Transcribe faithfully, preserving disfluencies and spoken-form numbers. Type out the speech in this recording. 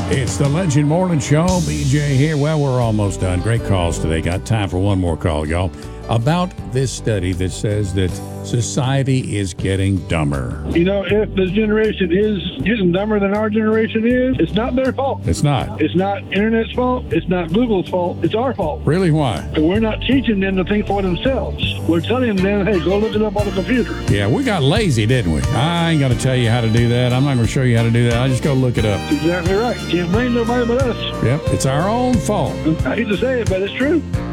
It's the Legend Morning Show. B J here. Well, we're almost done. Great calls today. Got time for one more call, y'all. About this study that says that society is getting dumber. You know, if the generation is getting dumber than our generation is, it's not their fault. It's not. It's not Internet's fault. It's not Google's fault. It's our fault. Really? Why? And we're not teaching them to think for themselves. We're telling them, hey, go look it up on the computer. Yeah, we got lazy, didn't we? I ain't got to tell you how to do that. I'm not going to show you how to do that. I just go look it up. Exactly right. Can't blame nobody but us. Yep, it's our own fault. I hate to say it, but it's true.